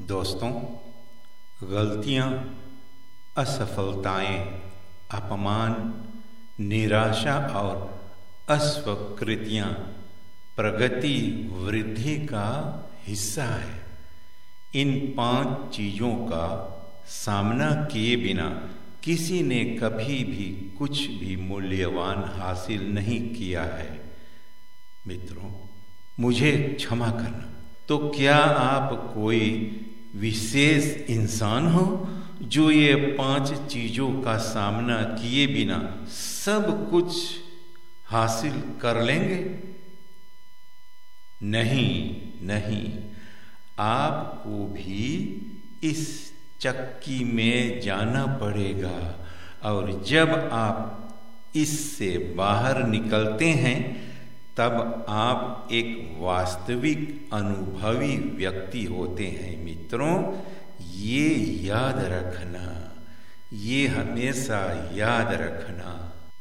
दोस्तों, गलतियाँ, असफलताएं, अपमान, निराशा और अस्वीकृतियाँ प्रगति वृद्धि का हिस्सा है। इन 5 चीज़ों का सामना किए बिना किसी ने कभी भी कुछ भी मूल्यवान हासिल नहीं किया है। मित्रों, मुझे क्षमा करना। तो क्या आप कोई विशेष इंसान हो जो ये 5 चीज़ों का सामना किए बिना सब कुछ हासिल कर लेंगे? नहीं, आपको भी इस चक्की में जाना पड़ेगा और जब आप इससे बाहर निकलते हैं तब आप एक वास्तविक अनुभवी व्यक्ति होते हैं। मित्रों, ये याद रखना, ये हमेशा याद रखना।